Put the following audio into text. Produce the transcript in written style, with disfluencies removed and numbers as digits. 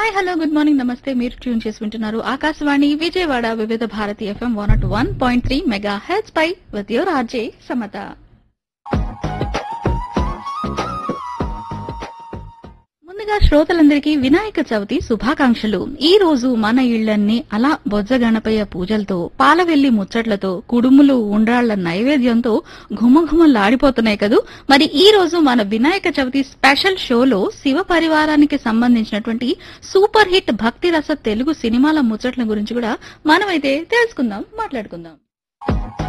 Hi hello good morning నమస్తే. మీరు tune చేసి వింటున్నారు ఆకాశవాణి విజయవాడ వివిధ Bharati FM 101.3 mega heads pi with your RJ Samata. ముందుగా శ్రోతలందరికీ వినాయక చవితి శుభాకాంక్షలు. ఈ రోజు మన ఇళ్లన్నీ అలా బొజ్జ గణపయ్య పూజలతో, పాలవెల్లి ముచ్చట్లతో, కుడుములు ఉండ్రాళ్ల నైవేద్యంతో ఘుమఘుమలాడిపోతున్నాయి కదూ. మరి ఈ రోజు మన వినాయక చవితి స్పెషల్ షోలో శివ పరివారానికి సంబంధించినటువంటి సూపర్ హిట్ భక్తి రస తెలుగు సినిమాల ముచ్చట్ల గురించి కూడా మనమైతే తెలుసుకుందాం, మాట్లాడుకుందాం.